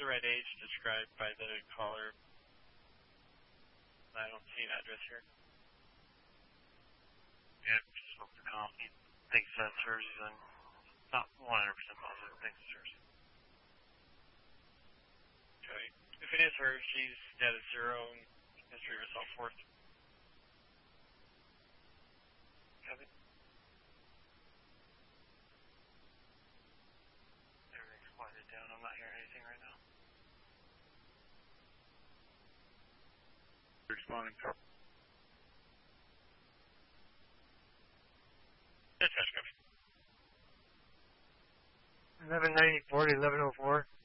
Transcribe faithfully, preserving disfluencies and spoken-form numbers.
the right age described by the caller? I don't see an address here. Yep, just spoke to Colin. He thinks that's hers. He's on, not one hundred percent positive. Thinks it's hers. Okay. If it is hers, she's dead at zero and history of assault fourth. Copy. Everything's quieted down. I'm not hearing anything right now. Responding. Dispatch, copy. eleven ninety-four to eleven oh four.